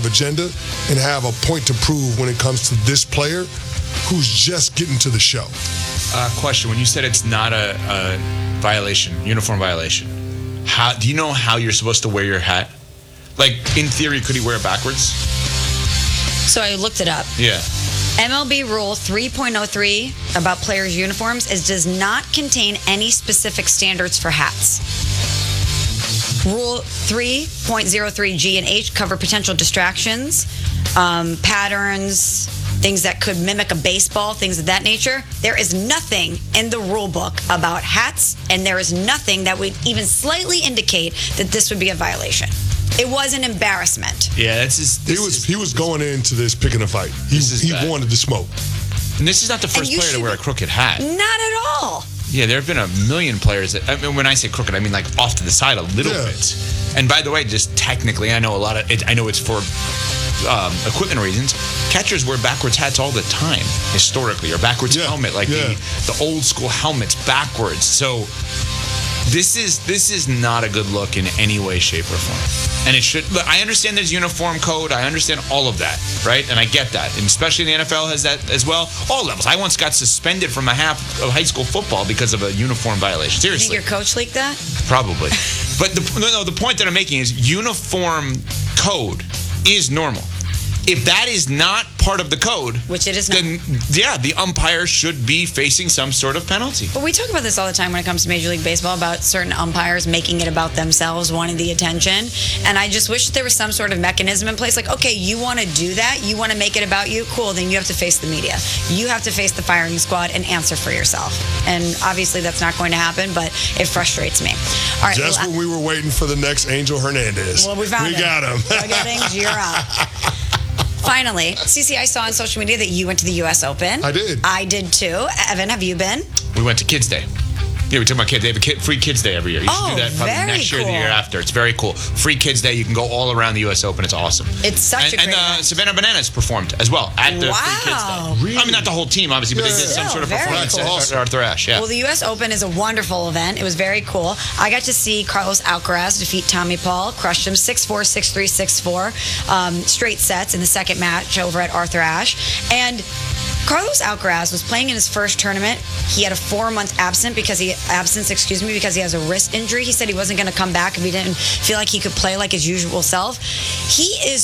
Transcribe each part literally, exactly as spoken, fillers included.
agenda and have a point to prove when it comes to this player who's just getting to the show. Uh, question: when you said it's not a, a violation, uniform violation, how do you know how you're supposed to wear your hat? Like, in theory, could he wear it backwards? So I looked it up. Yeah. M L B Rule three point oh three about players' uniforms is does not contain any specific standards for hats. Rule three point oh three G and H cover potential distractions, um, patterns, things that could mimic a baseball, things of that nature. There is nothing in the rule book about hats, and there is nothing that would even slightly indicate that this would be a violation. It was an embarrassment. Yeah, that's just, he was is, he was going into this picking a fight. He, he wanted to smoke. And this is not the first player should, to wear a crooked hat. Not at all. Yeah, there have been a million players that, I mean, when I say crooked, I mean like off to the side a little yeah. bit. And by the way, just technically, I know a lot of it, I know it's for um, equipment reasons. Catchers wear backwards hats all the time, historically, or backwards yeah. helmet, like yeah. the, the old school helmets backwards. So this is this is not a good look in any way, shape, or form. And it should. Look, I understand there's uniform code. I understand all of that, right? And I get that. And especially the N F L has that as well. All levels. I once got suspended from a half of high school football because of a uniform violation. Seriously. You think your coach leaked that? Probably. But the, no, no, the point that I'm making is uniform code is normal. If that is not part of the code, which it is not, then yeah, the umpire should be facing some sort of penalty. But we talk about this all the time when it comes to Major League Baseball about certain umpires making it about themselves, wanting the attention. And I just wish there was some sort of mechanism in place. Like, okay, you want to do that, you want to make it about you, cool. Then you have to face the media, you have to face the firing squad and answer for yourself. And obviously, that's not going to happen. But it frustrates me. All right, just well, when we were waiting for the next Angel Hernandez, well, we found we him. got him. We got Angel, you're up. Finally, Cece, I saw on social media that you went to the U S Open. I did. I did too. Evan, have you been? We went to Kids Day. Yeah, we took my kids. They have a kid, free Kids Day every year. You should oh, do that probably very next year cool. or the year after. It's very cool. Free Kids Day. You can go all around the U S Open. It's awesome. It's such and, a great And uh, event. Savannah Bananas performed as well at the wow. Free Kids Day. Really? I mean, not the whole team, obviously, but yeah. they did some Still, sort of very performance cool. at Arthur Ashe. Yeah. Well, the U S Open is a wonderful event. It was very cool. I got to see Carlos Alcaraz defeat Tommy Paul, crushed him six four, six three, six four, um, straight sets in the second match over at Arthur Ashe. And Carlos Alcaraz was playing in his first tournament. He had a four-month absence because he absence, excuse me, because he has a wrist injury. He said he wasn't going to come back if he didn't feel like he could play like his usual self. He is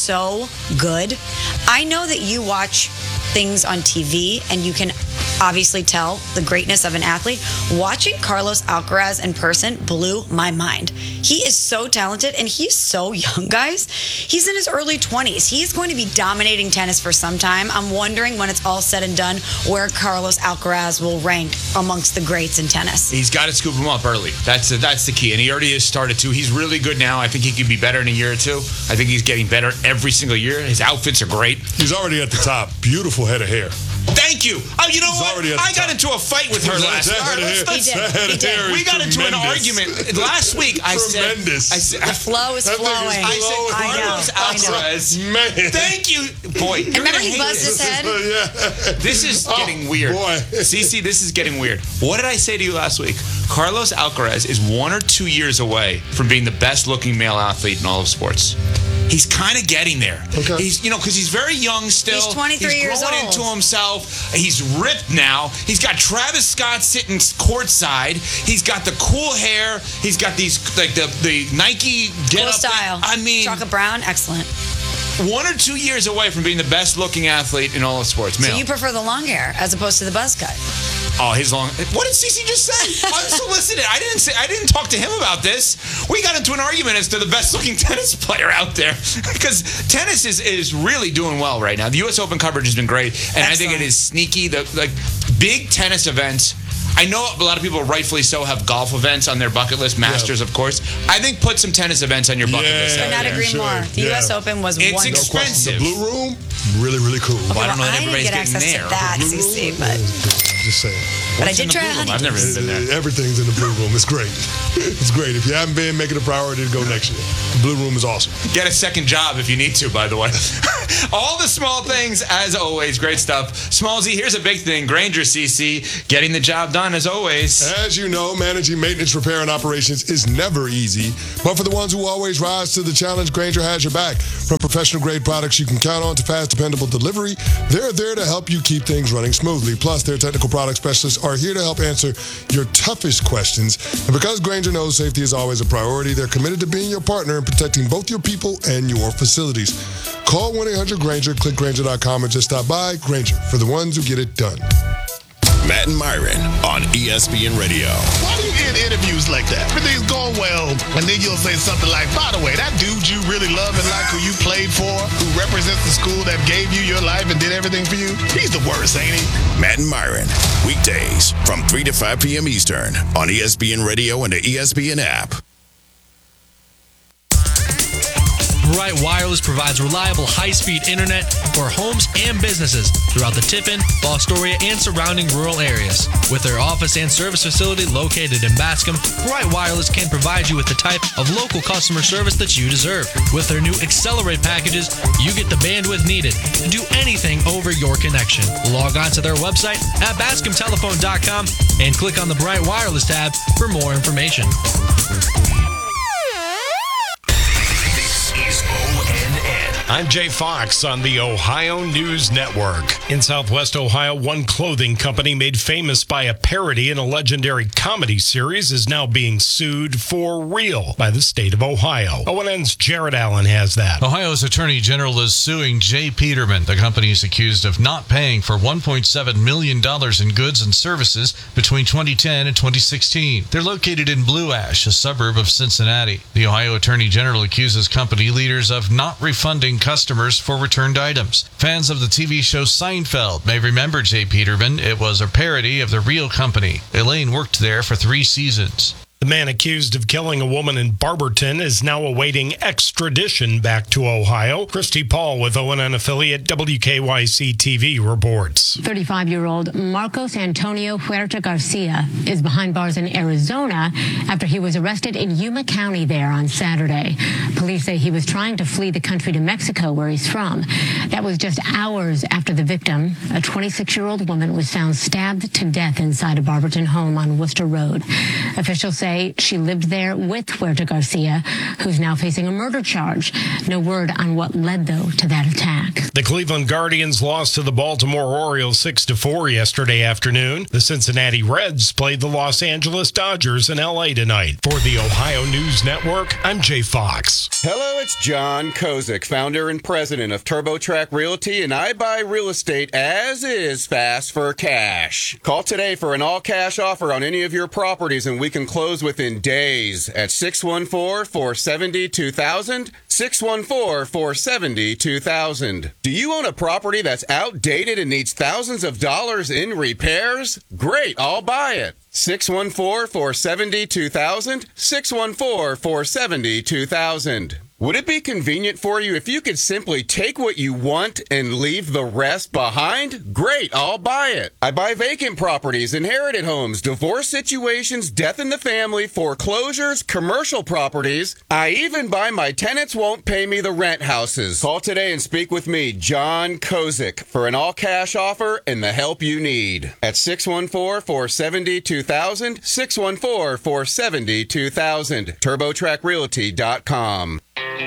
so good. I know that you watch things on T V and you can obviously tell the greatness of an athlete. Watching Carlos Alcaraz in person blew my mind. He is so talented and he's so young, guys. He's in his early twenties. He's going to be dominating tennis for some time. I'm wondering when it's all said and done where Carlos Alcaraz will rank amongst the greats in tennis. He's got to scoop him up early. That's the, that's the key. And he already has started to. He's really good now. I think he could be better in a year or two. I think he's getting better every single year. His outfits are great. He's already at the top. Beautiful head of hair. Thank you. Oh, you know He's what? I got into a fight with her last week. He did. He did. We got into an argument last week. I said, tremendous. I said, the flow is flowing. I said, Carlos Alcaraz. Man. Thank you, boy. You're Remember gonna he hate buzzed this. his head? Yeah. This is Oh, getting weird. boy. Cece, this is getting weird. What did I say to you last week? Carlos Alcaraz is one or two years away from being the best-looking male athlete in all of sports. He's kind of getting there. Okay. He's, you know, because he's very young still. He's twenty-three he's years growing old. into himself. He's ripped now. He's got Travis Scott sitting courtside. He's got the cool hair. He's got these like the the Nike get Cool up. style. I mean, Chocolate brown, excellent. one or two years away from being the best-looking athlete in all of sports. Male. So you prefer the long hair as opposed to the buzz cut? Oh, his long. What did Cece just say? Unsolicited. I didn't say. I didn't talk to him about this. We got into an argument as to the best-looking tennis player out there because tennis is, is really doing well right now. The U S Open coverage has been great, and Excellent. I think it is sneaky. The like big tennis events. I know a lot of people, rightfully so, have golf events on their bucket list. Masters, Yeah. of course. I think put some tennis events on your bucket Yeah. list. Could not yeah, agree sure. more. The Yeah. U S Open was It's wonderful. expensive. The Blue Room, really, really cool. Well, I don't know that I didn't everybody's get getting access there. to that, Blue C C, room? but Just saying. but I What's in did the try blue room? I've never honeydews. been there. Everything's in the blue room. It's great. It's great. If you haven't been, make it a priority to go next year. The blue room is awesome. Get a second job if you need to, by the way. All the small things, as always. Great stuff. Smallsy, here's a big thing. Grainger C C, getting the job done, as always. As you know, managing maintenance, repair, and operations is never easy. But for the ones who always rise to the challenge, Grainger has your back. From professional-grade products you can count on to fast, dependable delivery, they're there to help you keep things running smoothly. Plus, their technical product specialists are here to help answer your toughest questions. And because Grainger knows safety is always a priority, they're committed to being your partner in protecting both your people and your facilities. Call one eight hundred Grainger, click Grainger dot com, and just stop by. Grainger, for the ones who get it done. Matt and Myron on E S P N Radio. Why do you end interviews like that? Everything's going well, and then you'll say something like, by the way, that dude you really love and like, who you played for, who represents the school that gave you your life and did everything for you, he's the worst, ain't he? Matt and Myron, weekdays from three to five p.m. Eastern on E S P N Radio and the E S P N app. Bright Wireless provides reliable high-speed internet for homes and businesses throughout the Tiffin, Fostoria, and surrounding rural areas. With their office and service facility located in Bascom, Bright Wireless can provide you with the type of local customer service that you deserve. With their new Accelerate packages, you get the bandwidth needed to do anything over your connection. Log on to their website at bascom telephone dot com and click on the Bright Wireless tab for more information. I'm Jay Fox on the Ohio News Network. In Southwest Ohio, one clothing company made famous by a parody in a legendary comedy series is now being sued for real by the state of Ohio. O N N's Jared Allen has that. Ohio's Attorney General is suing J. Peterman. The company is accused of not paying for one point seven million dollars in goods and services between twenty ten and twenty sixteen. They're located in Blue Ash, a suburb of Cincinnati. The Ohio Attorney General accuses company leaders of not refunding customers for returned items. Fans of the T V show Seinfeld may remember J. Peterman. It was a parody of the real company. Elaine worked there for three seasons. The man accused of killing a woman in Barberton is now awaiting extradition back to Ohio. Christy Paul with O N N affiliate W K Y C T V reports. thirty-five-year-old Marcos Antonio Huerta Garcia is behind bars in Arizona after he was arrested in Yuma County there on Saturday. Police say he was trying to flee the country to Mexico, where he's from. That was just hours after the victim, a twenty-six-year-old woman, was found stabbed to death inside a Barberton home on Worcester Road. Officials say she lived there with Huerta Garcia, who's now facing a murder charge. No word on what led, though, to that attack. The Cleveland Guardians lost to the Baltimore Orioles six to four yesterday afternoon. The Cincinnati Reds played the Los Angeles Dodgers in L A tonight. For the Ohio News Network, I'm Jay Fox. Hello, it's John Kozik, founder and president of TurboTrack Realty, and I buy real estate as is, fast for cash. Call today for an all-cash offer on any of your properties, and we can close within days at six one four, four seven zero, two thousand, six one four, four seven zero, two thousand. Do you own a property that's outdated and needs thousands of dollars in repairs? Great, I'll buy it. six one four, four seven zero, two thousand, six one four, four seven zero, two thousand. Would it be convenient for you if you could simply take what you want and leave the rest behind? Great, I'll buy it. I buy vacant properties, inherited homes, divorce situations, death in the family, foreclosures, commercial properties. I even buy my tenants won't pay me the rent houses. Call today and speak with me, John Kozik, for an all-cash offer and the help you need. At six one four, four seven zero, two thousand, six one four, four seven zero, two thousand, turbo track realty dot com.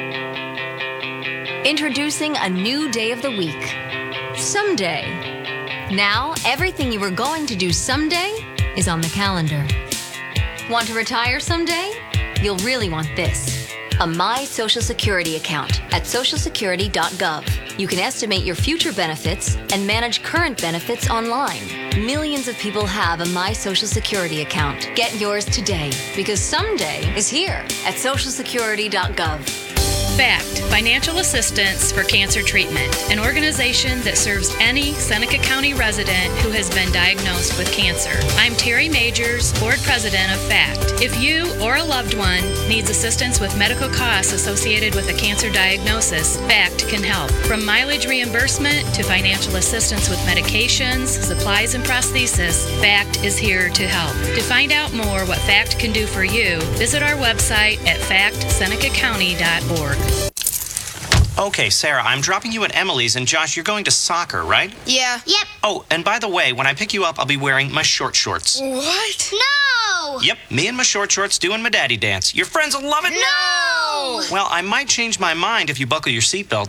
Introducing a new day of the week. Someday. Now, everything you were going to do someday is on the calendar. Want to retire someday? You'll really want this. A My Social Security account at social security dot gov. You can estimate your future benefits and manage current benefits online. Millions of people have a My Social Security account. Get yours today, because someday is here at social security dot gov. FACT, Financial Assistance for Cancer Treatment, an organization that serves any Seneca County resident who has been diagnosed with cancer. I'm Terry Majors, Board President of FACT. If you or a loved one needs assistance with medical costs associated with a cancer diagnosis, FACT can help. From mileage reimbursement to financial assistance with medications, supplies, and prosthesis, FACT is here to help. To find out more what FACT can do for you, visit our website at fact seneca county dot org. Okay, Sarah, I'm dropping you at Emily's, and Josh, you're going to soccer, right? Yeah. Yep. Oh, and by the way, when I pick you up, I'll be wearing my short shorts. What? No! Yep, me and my short shorts doing my daddy dance. Your friends will love it. No! Well, I might change my mind if you buckle your seatbelt.